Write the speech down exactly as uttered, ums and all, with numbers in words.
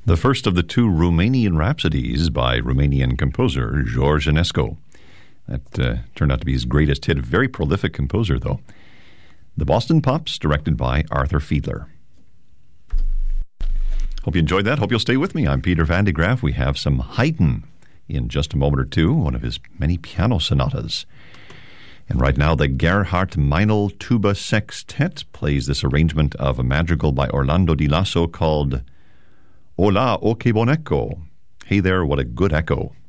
The first of the two Romanian Rhapsodies by Romanian composer George Enescu. That uh, turned out to be his greatest hit. A very prolific composer, though. The Boston Pops, directed by Arthur Fiedler. Hope you enjoyed that. Hope you'll stay with me. I'm Peter Van de Graaff. We have some Haydn in just a moment or two, one of his many piano sonatas. And right now, the Gerhard Meinl Tuba Sextet plays this arrangement of a madrigal by Orlando di Lasso called Hola, o che bon echo. Hey there, what a good echo.